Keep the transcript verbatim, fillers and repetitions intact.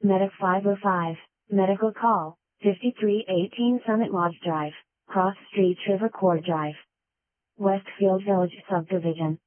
Medic five oh five, Medical Call, fifty-three eighteen Summit Lodge Drive, Cross Street River Court Drive, Westfield Village Subdivision.